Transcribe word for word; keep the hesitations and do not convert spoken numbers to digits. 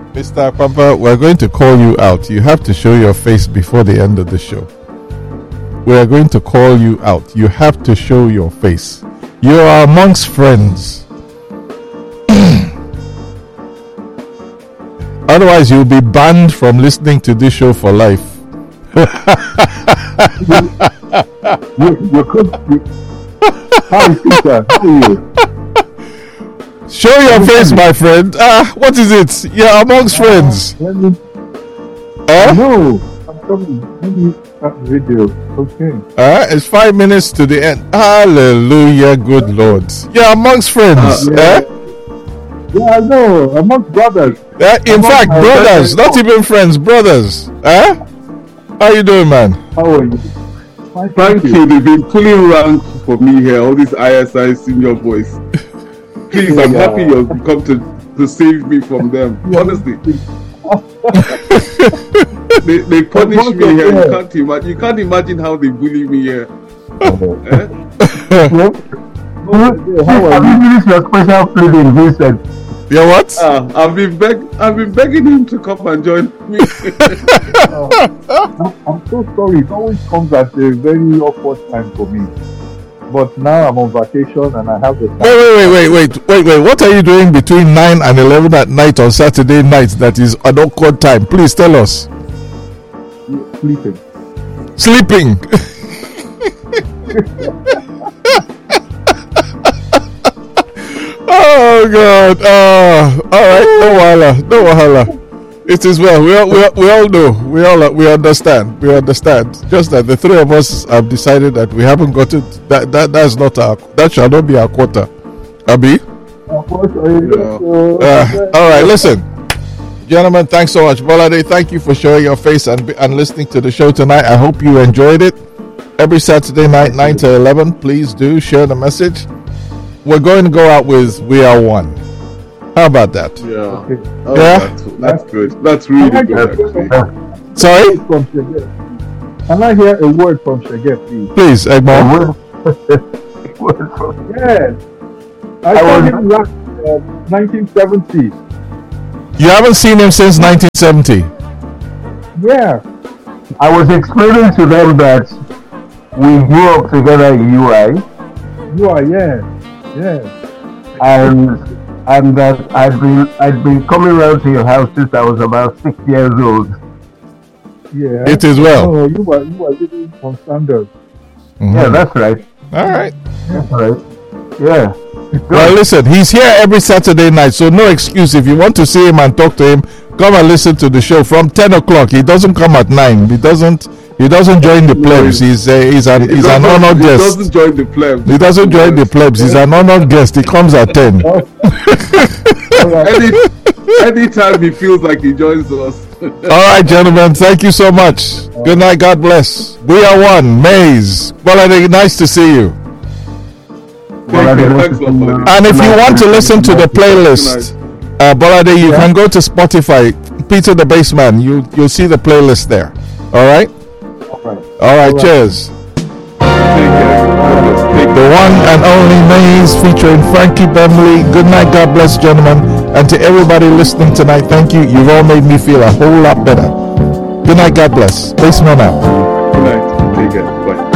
Mister Papa, we're going to call you out. You have to show your face before the end of the show. We are going to call you out. You have to show your face. You are amongst friends. Otherwise, you'll be banned from listening to this show for life. you, you could. You, hi, Peter. How are you? Show your face, my friend. Ah, what is it? You're amongst uh, friends. Let me. Huh? No, I'm coming. Let me start video. Okay. Ah, it's five minutes to the end. Hallelujah, good Lord. You're amongst friends. Uh, yeah. Eh? Yeah, I know. Amongst brothers. Uh, in amongst fact, brothers, not even friends, brothers. Huh? How you doing, man? How are you? Thank, Thank you. you. They've been pulling rank for me here. All these I S I senior boys. Please, I'm yeah. happy you've come to, to save me from them. Yeah. Honestly. they they punish me here. You can't imagine. You can't imagine how they bully me here. Oh. Eh? How are you? This your special pleading, Vincent. Yeah, what? Uh, I've been beg I've been begging him to come and join me. uh, I'm so sorry. It always comes at a very awkward time for me. But now I'm on vacation and I have the time. Wait, wait, wait, wait, wait, wait, wait. What are you doing between nine and eleven at night on Saturday night that is an awkward time? Please tell us. Sleeping. Sleeping. Oh God! Oh, all right. No wahala. No wahala. It is well. We all, we all, we all know. We all we understand. We understand. Just that the three of us have decided that we haven't got it. That that that's not our. That shall not be our quota. Abi. Uh, all right. Listen, gentlemen. Thanks so much, Bolade. Thank you for showing your face and and listening to the show tonight. I hope you enjoyed it. Every Saturday night, nine to eleven. Please do share the message. We're going to go out with "We Are One." How about that? Yeah. Okay. Oh, yeah. That's, that's good. That's really good. Actually. Sorry. Can I hear a word from Shege, please? Please, Egmont. Yes. I saw him last uh, nineteen seventy. You haven't seen him since nineteen seventy. Yeah. I was explaining to them that we grew up together in U I. U I, yeah. Yeah. And and that I'd been I'd been coming around to your house since I was about six years old. Yeah. It is well. Oh, you were you were living on standard. Mm-hmm. Yeah, that's right. All right. That's right. Yeah. Well, listen, he's here every Saturday night, so no excuse. If you want to see him and talk to him, come and listen to the show from ten o'clock. He doesn't come at nine. He doesn't. He doesn't join the plebs. He's uh, he's an he's an honored he guest. He doesn't join the plebs. He doesn't join the plebs. He's an honored guest. He comes at ten. Any anytime he feels like he joins us. All right, gentlemen. Thank you so much. Good night. God bless. We are one. Maze. Well, nice to see you. Thank you. Thanks a lot. And if you want to listen to the playlist, uh, Bolade, you can go to Spotify. Peter the Bassman. You you'll see the playlist there. All right. All right. All right. Cheers. The one and only Maze featuring Frankie Bemley. Good night. God bless, gentlemen. And to everybody listening tonight, thank you. You've all made me feel a whole lot better. Good night. God bless. Bassman out. Good night. Take care. Bye.